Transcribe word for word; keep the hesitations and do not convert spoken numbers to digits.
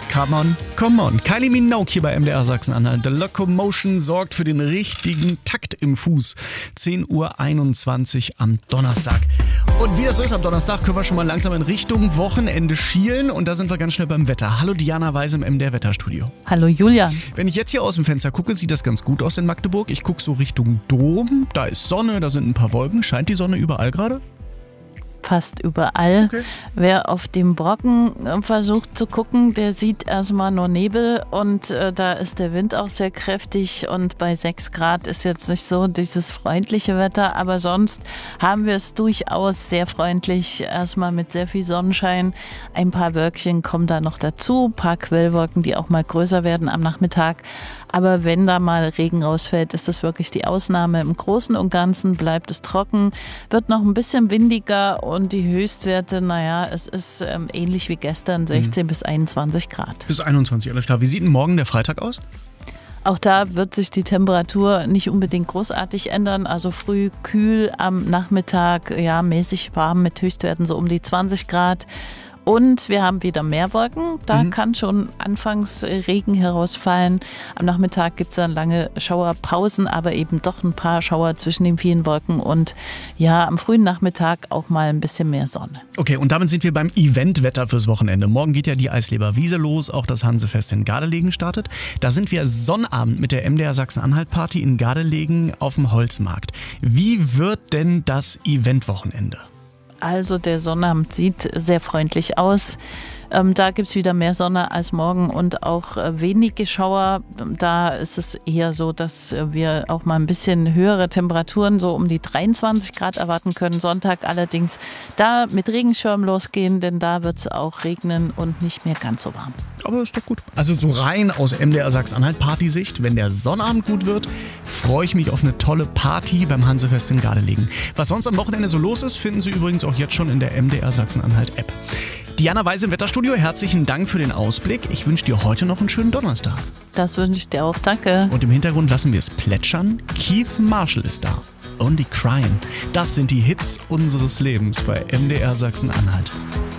Come on, come on. Kylie Minogue hier bei M D R Sachsen-Anhalt. The Locomotion sorgt für den richtigen Takt im Fuß. zehn Uhr einundzwanzig am Donnerstag. Und wie das so ist am Donnerstag, können wir schon mal langsam in Richtung Wochenende schielen. Und da sind wir ganz schnell beim Wetter. Hallo Diana Weise im M D R-Wetterstudio. Hallo Julian. Wenn ich jetzt hier aus dem Fenster gucke, sieht das ganz gut aus in Magdeburg. Ich gucke so Richtung Dom. Da ist Sonne, da sind ein paar Wolken. Scheint die Sonne überall gerade? Fast überall. Okay. Wer auf dem Brocken äh, versucht zu gucken, der sieht erstmal nur Nebel und äh, da ist der Wind auch sehr kräftig und bei sechs Grad ist jetzt nicht so dieses freundliche Wetter, aber sonst haben wir es durchaus sehr freundlich, erstmal mit sehr viel Sonnenschein. Ein paar Wölkchen kommen da noch dazu, ein paar Quellwolken, die auch mal größer werden am Nachmittag. Aber wenn da mal Regen rausfällt, ist das wirklich die Ausnahme. Im Großen und Ganzen bleibt es trocken, wird noch ein bisschen windiger und die Höchstwerte, naja, es ist ähm, ähnlich wie gestern, sechzehn mhm. bis einundzwanzig Grad. Bis einundzwanzig, alles klar. Wie sieht denn morgen der Freitag aus? Auch da wird sich die Temperatur nicht unbedingt großartig ändern. Also früh kühl, am Nachmittag ja mäßig warm mit Höchstwerten so um die zwanzig Grad. Und wir haben wieder mehr Wolken. Da mhm. kann schon anfangs Regen herausfallen. Am Nachmittag gibt es dann lange Schauerpausen, aber eben doch ein paar Schauer zwischen den vielen Wolken. Und ja, am frühen Nachmittag auch mal ein bisschen mehr Sonne. Okay, und damit sind wir beim Eventwetter fürs Wochenende. Morgen geht ja die Eisleber-Wiese los, auch das Hansefest in Gardelegen startet. Da sind wir Sonnabend mit der M D R Sachsen-Anhalt-Party in Gardelegen auf dem Holzmarkt. Wie wird denn das Eventwochenende? Also der Sonnabend sieht sehr freundlich aus. Ähm, da gibt es wieder mehr Sonne als morgen und auch äh, wenige Schauer. Da ist es eher so, dass äh, wir auch mal ein bisschen höhere Temperaturen, so um die dreiundzwanzig Grad erwarten können. Sonntag allerdings da mit Regenschirm losgehen, denn da wird es auch regnen und nicht mehr ganz so warm. Aber ist doch gut. Also so rein aus M D R Sachsen-Anhalt-Party-Sicht, wenn der Sonnabend gut wird, freue ich mich auf eine tolle Party beim Hansefest in Gardelegen. Was sonst am Wochenende so los ist, finden Sie übrigens auch jetzt schon in der M D R Sachsen-Anhalt-App. Diana Weise im Wetterstudio, herzlichen Dank für den Ausblick. Ich wünsche dir heute noch einen schönen Donnerstag. Das wünsche ich dir auch, danke. Und im Hintergrund lassen wir es plätschern. Keith Marshall ist da. Only Crying. Das sind die Hits unseres Lebens bei M D R Sachsen-Anhalt.